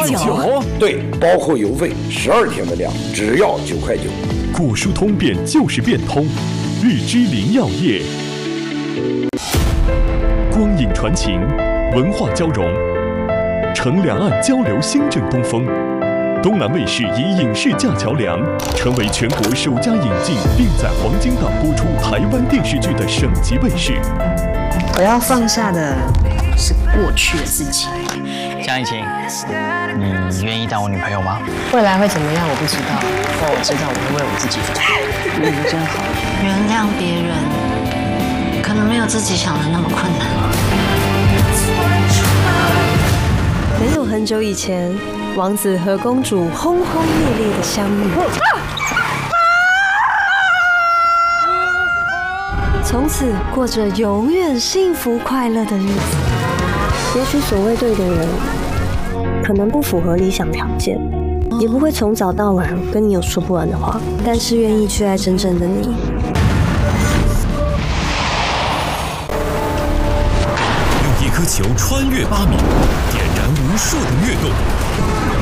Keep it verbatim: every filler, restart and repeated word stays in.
九，对，包括邮费，十二天的量只要九块九。 古书通变就是变通，日之林药业，光影传情，文化交融，乘两岸交流新正东风。东南卫视以影视架桥梁，成为全国首家引进并在黄金档播出台湾电视剧的省级卫视。 我要放下的是过去的自己。 江一晴，你愿意当我女朋友吗？ 未来会怎么样我不知道，但我知道我会为我自己负责。你人真好。 原谅别人，可能没有自己想的那么困难。 没有很久以前，王子和公主轰轰烈烈的相遇，从此过着永远幸福快乐的日子。也许所谓对的人，可能不符合理想条件，也不会从早到晚跟你有说不完的话，但是愿意去爱真正的你。 用一颗球穿越八米，点燃无数的跃动。